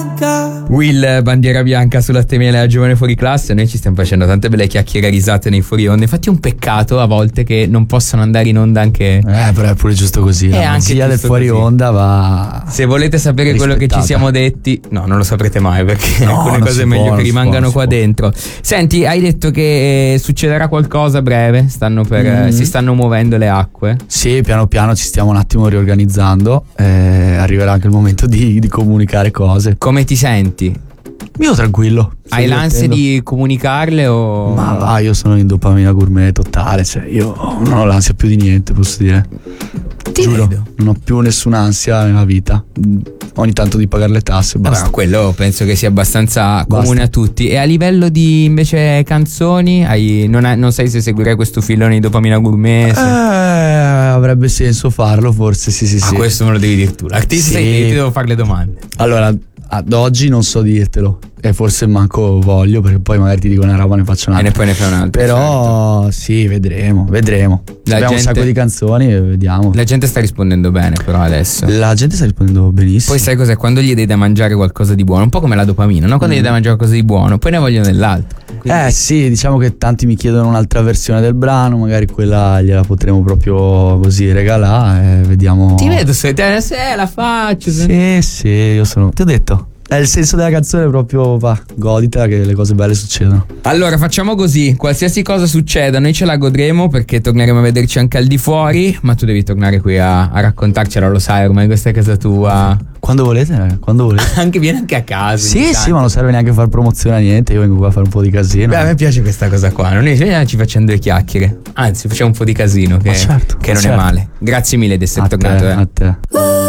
Will, bandiera bianca sulla temiera della giovane fuori classe. Noi ci stiamo facendo tante belle chiacchiere e risate nei fuori onda. Infatti è un peccato a volte che non possano andare in onda anche però è pure giusto così. La magia del fuori così. Onda va. Se volete sapere quello che ci siamo detti, no, non lo saprete mai, perché alcune cose è meglio che rimangano qua dentro. Senti, hai detto che succederà qualcosa a breve. Si stanno muovendo le acque. Sì, piano piano ci stiamo un attimo riorganizzando. Arriverà anche il momento di comunicare cose. Come ti senti? Io tranquillo. Hai l'ansia di comunicarle o? Ma va, io sono in dopamina gourmet totale, cioè io non ho l'ansia più di niente, posso dire. Ti Giuro, vedo. non ho più nessuna ansia nella vita. Ogni tanto di pagare le tasse, basta. No, quello penso che sia abbastanza comune a tutti. E a livello di invece canzoni, non sai se seguirai questo filone di dopamina gourmet? Avrebbe senso farlo, forse, sì. Questo me lo devi dire tu. L'artista sei te, io ti devo fare le domande. Allora, ad oggi non so dirtelo. E forse manco voglio, perché poi magari ti dico una roba, ne faccio un'altra. E poi ne fai un'altra. Però certo. Sì, vedremo. Abbiamo un sacco di canzoni e vediamo. La gente sta rispondendo bene però adesso. La gente sta rispondendo benissimo. Poi sai cos'è? Quando gli dai da mangiare qualcosa di buono, un po' come la dopamina, no? Quando gli dai da mangiare qualcosa di buono, poi ne vogliono dell'altro. Quindi... sì, diciamo che tanti mi chiedono un'altra versione del brano, magari quella gliela potremo proprio così regalare, vediamo. Ti vedo se la faccio. Sì, io sono. Ti ho detto. È il senso della canzone, proprio goditela che le cose belle succedono. Allora facciamo così, qualsiasi cosa succeda noi ce la godremo, perché torneremo a vederci anche al di fuori. Ma tu devi tornare qui a raccontarcela, lo sai, ormai questa è casa tua. Quando volete. Vieni anche a casa. Sì, ma non serve neanche fare promozione a niente. Io vengo qua a fare un po' di casino. Beh, a me piace questa cosa qua. Noi ci facciamo due chiacchiere. Anzi, facciamo un po' di casino, che non è male. Grazie mille di essere tornato. A te.